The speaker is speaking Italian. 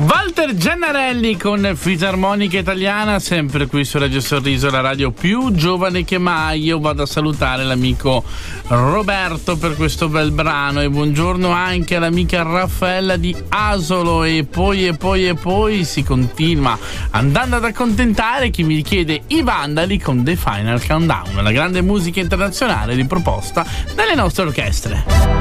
Walter Gennarelli con Fisarmonica Italiana, sempre qui su Radio Sorriso, la radio più giovane che mai. Io vado a salutare l'amico Roberto per questo bel brano e buongiorno anche all'amica Raffaella di Asolo. E poi si continua andando ad accontentare chi mi chiede i Vandali con The Final Countdown, la grande musica internazionale riproposta dalle nostre orchestre.